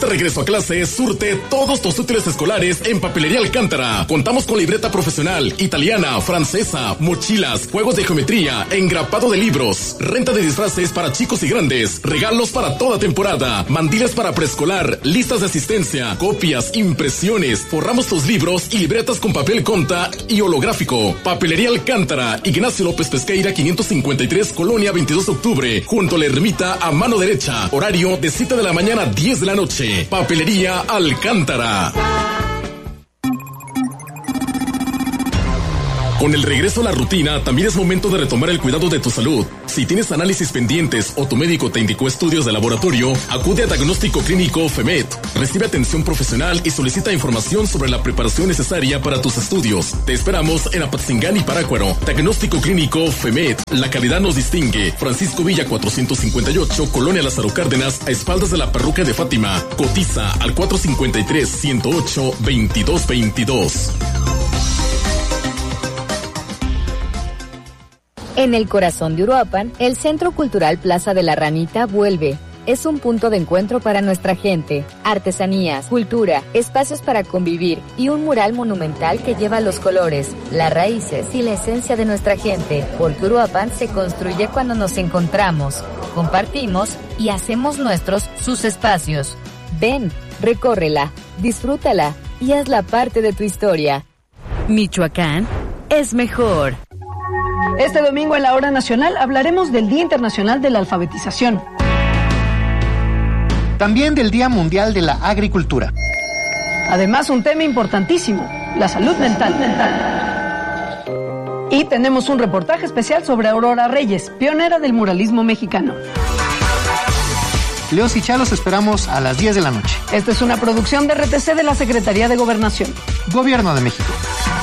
Regreso a clase, surte todos tus útiles escolares en Papelería Alcántara. Contamos con libreta profesional, italiana, francesa, mochilas, juegos de geometría, engrapado de libros, renta de disfraces para chicos y grandes, regalos para toda temporada, mandiles para preescolar, listas de asistencia, copias, impresiones. Forramos tus libros y libretas con papel conta y holográfico. Papelería Alcántara, Ignacio López Pesqueira 553, Colonia 22 de octubre, junto a la ermita a mano derecha. Horario de 7 de la mañana a 10 de la noche. Papelería Alcántara. Con el regreso a la rutina, también es momento de retomar el cuidado de tu salud. Si tienes análisis pendientes o tu médico te indicó estudios de laboratorio, acude a Diagnóstico Clínico FEMED. Recibe atención profesional y solicita información sobre la preparación necesaria para tus estudios. Te esperamos en Apatzingán y Parácuaro. Diagnóstico Clínico FEMED. La calidad nos distingue. Francisco Villa 458, Colonia Lázaro Cárdenas, a espaldas de la parroquia de Fátima. Cotiza al 453-108-2222. En el corazón de Uruapan, el Centro Cultural Plaza de la Ranita vuelve. Es un punto de encuentro para nuestra gente. Artesanías, cultura, espacios para convivir y un mural monumental que lleva los colores, las raíces y la esencia de nuestra gente. Porque Uruapan se construye cuando nos encontramos, compartimos y hacemos nuestros sus espacios. Ven, recórrela, disfrútala y hazla parte de tu historia. Michoacán es mejor. Este domingo en la Hora Nacional hablaremos del Día Internacional de la Alfabetización. También del Día Mundial de la Agricultura. Además, un tema importantísimo, la salud mental. Y tenemos un reportaje especial sobre Aurora Reyes, pionera del muralismo mexicano. Leos y Chalos esperamos a las 10 de la noche. Esta es una producción de RTC de la Secretaría de Gobernación. Gobierno de México.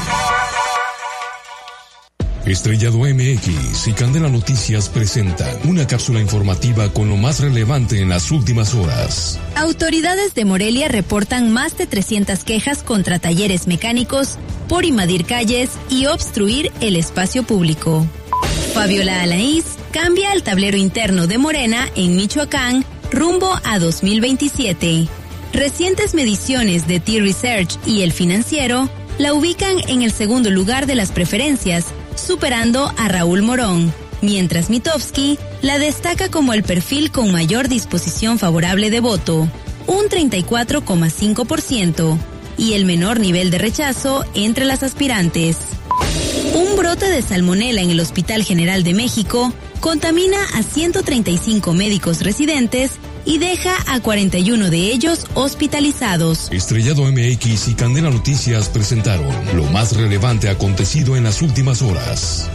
Estrellado MX y Candela Noticias presentan una cápsula informativa con lo más relevante en las últimas horas. Autoridades de Morelia reportan más de 300 quejas contra talleres mecánicos por invadir calles y obstruir el espacio público. Fabiola Alaíz cambia el tablero interno de Morena en Michoacán rumbo a 2027. Recientes mediciones de T-Research y El Financiero la ubican en el segundo lugar de las preferencias, superando a Raúl Morón, mientras Mitofsky la destaca como el perfil con mayor disposición favorable de voto, un 34,5%, y el menor nivel de rechazo entre las aspirantes. Un brote de salmonela en el Hospital General de México contamina a 135 médicos residentes y deja a 41 de ellos hospitalizados. Estrellado MX y Candela Noticias presentaron lo más relevante acontecido en las últimas horas.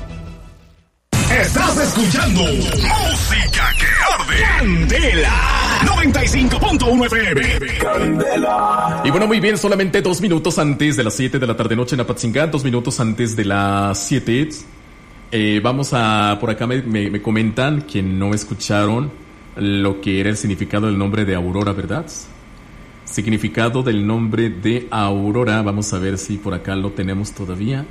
Estás escuchando Música que Arde. Candela 95.1 FM. Candela. Y bueno, muy bien, solamente 2 minutos antes de las 7 de la tarde-noche en Apatzingán, 2 minutos antes de las 7. Vamos a, por acá me comentan que no escucharon lo que era el significado del nombre de Aurora, ¿verdad? Significado del nombre de Aurora, vamos a ver si por acá lo tenemos todavía.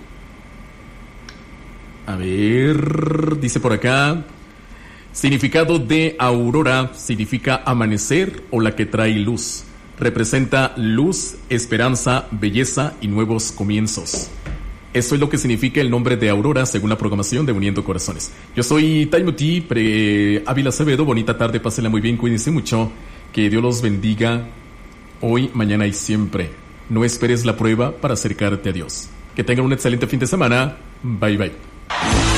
A ver, dice por acá, significado de Aurora significa amanecer o la que trae luz. Representa luz, esperanza, belleza y nuevos comienzos. Eso es lo que significa el nombre de Aurora según la programación de Uniendo Corazones. Yo soy Taimuti Ávila Acevedo. Bonita tarde, pásenla muy bien, cuídense mucho. Que Dios los bendiga hoy, mañana y siempre. No esperes la prueba para acercarte a Dios. Que tengan un excelente fin de semana. Bye bye.